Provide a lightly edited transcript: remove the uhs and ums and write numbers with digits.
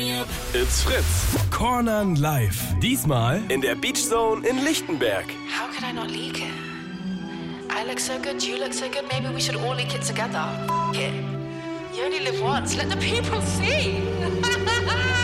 It's Fritz. Cornern live. Diesmal in der Beach Zone in Lichtenberg. How could I not leak it? I look so good, you look so good, maybe we should all leak it together. It. You only live once, let the people see.